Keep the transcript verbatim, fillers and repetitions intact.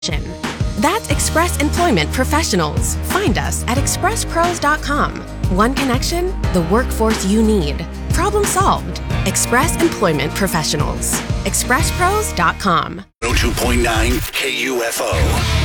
That's Express Employment Professionals. Find us at express pros dot com. One connection, the workforce you need. Problem solved. Express Employment Professionals. express pros dot com. oh two point nine K U F O.